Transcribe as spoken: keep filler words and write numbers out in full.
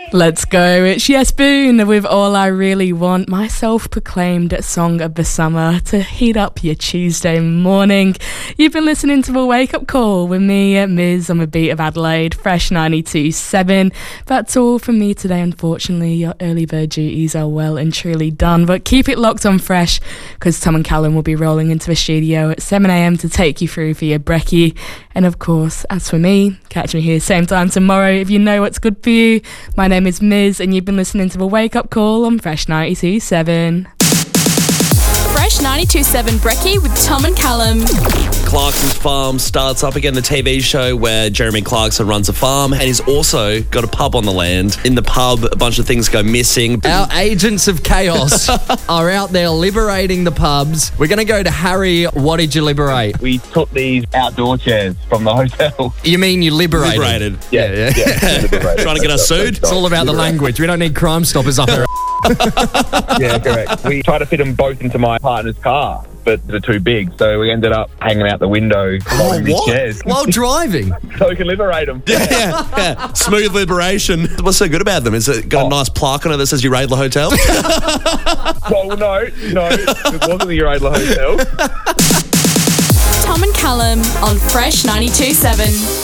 Let's go. It's Yes Boone with All I Really Want, my self-proclaimed song of the summer to heat up your Tuesday morning. You've been listening to The Wake Up Call with me, Miz, on the beat of Adelaide, Fresh ninety-two point seven. That's all from me today, unfortunately. Your early bird duties are well and truly done, but keep it locked on Fresh because Tom and Callum will be rolling into the studio at seven a.m. to take you through for your brekkie. And of course, as for me, catch me here same time tomorrow if you know what's good for you. My name is Miz and you've been listening to The Wake Up Call on Fresh ninety-two point seven. Fresh ninety-two point seven Brekkie with Tom and Callum. Clarkson's Farm starts up again, the T V show where Jeremy Clarkson runs a farm, and he's also got a pub on the land. In the pub, a bunch of things go missing. Our agents of chaos are out there liberating the pubs. We're going to go to Harry. What did you liberate? We took these outdoor chairs from the hotel. You mean you liberated? Liberated. Yeah, yeah. yeah. Liberated. Trying to get us sued? It's all about the language. We don't need Crime Stoppers up there. Yeah, correct. We tried to fit them both into my partner's car, but they're too big, so we ended up hanging out the window holding these what? chairs. While driving? So we can liberate them. Yeah, yeah, yeah. Smooth liberation. What's so good about them? Is it got Oh. a nice plaque on it that says you raid the hotel? Well, no, no, it wasn't the Uradla Hotel. Tom and Callum on Fresh ninety-two point seven.